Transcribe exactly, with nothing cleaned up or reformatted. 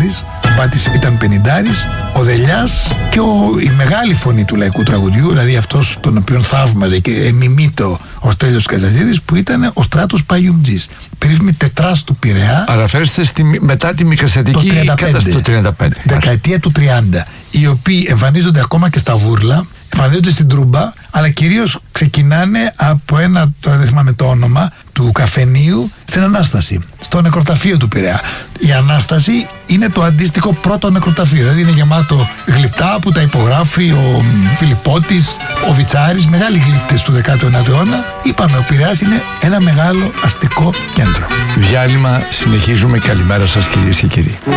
εξηκοστάρης, ο Μπάτης ήταν πενηντάρης, ο Δελιάς και ο, η μεγάλη φωνή του λαϊκού τραγουδιού, δηλαδή αυτός τον οποίον θαύμαζε και εμιμήτω ο Στέλιος Καζατζίδης, που ήταν ο Στράτος Παγιουμτζής. Περίφημη τετράς του Πειραιά. Αναφέρεστε στη, μετά τη μικρασιατική κατάσταση του τριάντα πέντε. Δεκαετία του τριάντα. Οι οποίοι εμφανίζονται ακόμα και στα βούρλα, εμφανίζονται στην Τρούμπα, αλλά κυρίως ξεκινάνε από ένα, τώρα δεν θυμάμαι το όνομα, του καφενείου στην Ανάσταση, στο νεκροταφείο του Πειραιά. Η Ανάσταση είναι το αντίστοιχο πρώτο νεκροταφείο, δηλαδή είναι γεμάτο γλυπτά που τα υπογράφει ο Φιλιππώτης, ο Βιτσάρης, μεγάλοι γλυπτές του δέκατου ένατου αιώνα. Είπαμε, ο Πειραιάς είναι ένα μεγάλο αστικό κέντρο. Διάλειμμα, συνεχίζουμε. Καλημέρα σας κυρίες και κύριοι.